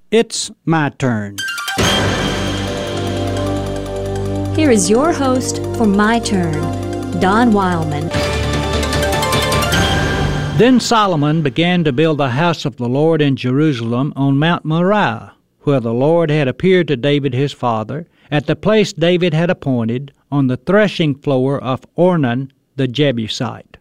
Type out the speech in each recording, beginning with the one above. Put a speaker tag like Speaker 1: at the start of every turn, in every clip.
Speaker 1: It's my turn.
Speaker 2: Here is your host for My Turn, Don Wildman.
Speaker 1: Then Solomon began to build the house of the Lord in Jerusalem on Mount Moriah, where the Lord had appeared to David his father, at the place David had appointed, on the threshing floor of Ornan the Jebusite.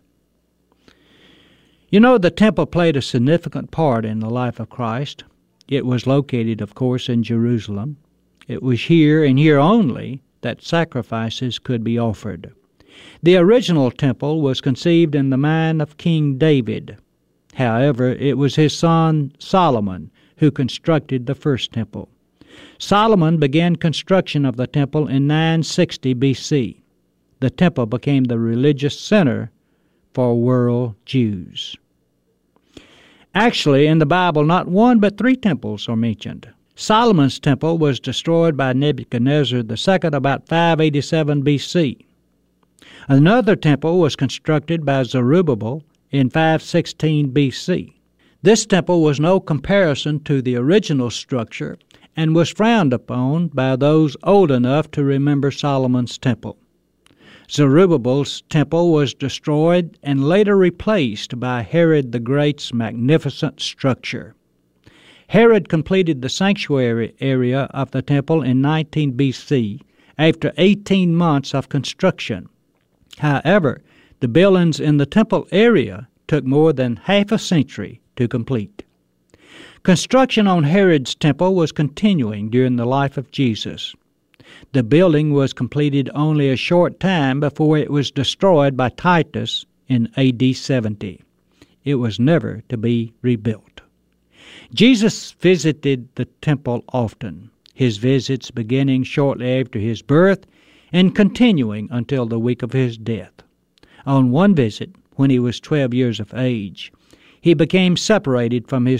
Speaker 1: You know, the temple played a significant part in the life of Christ. It was located, of course, in Jerusalem. It was here and here only that sacrifices could be offered. The original temple was conceived in the mind of King David. However, it was his son Solomon who constructed the first temple. Solomon began construction of the temple in 960 B.C. The temple became the religious center for world Jews. Actually, in the Bible, not one but 3 temples are mentioned. Solomon's temple was destroyed by Nebuchadnezzar II about 587 B.C. Another temple was constructed by Zerubbabel in 516 B.C. This temple was no comparison to the original structure and was frowned upon by those old enough to remember Solomon's temple. Zerubbabel's temple was destroyed and later replaced by Herod the Great's magnificent structure. Herod completed the sanctuary area of the temple in 19 B.C. after 18 months of construction. However, the buildings in the temple area took more than half a century to complete. Construction on Herod's temple was continuing during the life of Jesus. The building was completed only a short time before it was destroyed by Titus in A.D. 70. It was never to be rebuilt. Jesus visited the temple often, his visits beginning shortly after his birth and continuing until the week of his death. On one visit, when he was 12 years of age, he became separated from his